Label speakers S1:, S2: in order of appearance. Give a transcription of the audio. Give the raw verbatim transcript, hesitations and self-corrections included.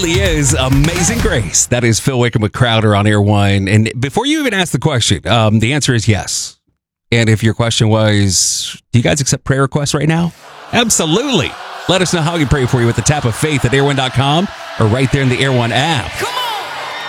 S1: really is Amazing Grace. That is Phil Wickham with Crowder on Air One. And before you even ask the question, um, the answer is yes. And if your question was, do you guys accept prayer requests right now? Absolutely. Let us know how we can pray for you with the tap of faith at air one dot com or right there in the Air One app.
S2: Come on!